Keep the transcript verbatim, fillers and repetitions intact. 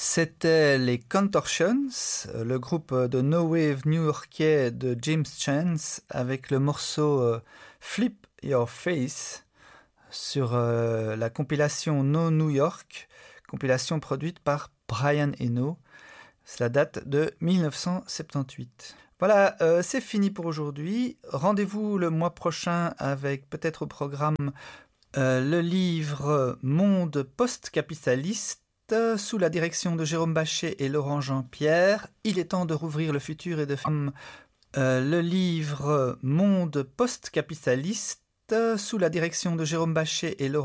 C'était les Contortions, le groupe de no wave new-yorkais de James Chance, avec le morceau euh, Flip Your Face sur euh, la compilation No New York, compilation produite par Brian Eno. Cela date de dix-neuf cent soixante-dix-huit. Voilà, euh, c'est fini pour aujourd'hui. Rendez-vous le mois prochain avec peut-être au programme euh, le livre Monde post-capitaliste sous la direction de Jérôme Bachet et Laurent Jean-Pierre. Il est temps de rouvrir le futur et de faire euh, le livre Monde post-capitaliste sous la direction de Jérôme Bachet et Laurent